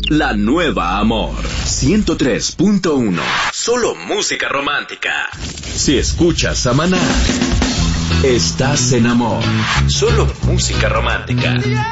La nueva Amor 103.1. Solo música romántica. Si escuchas a Maná, estás en amor. Solo música romántica.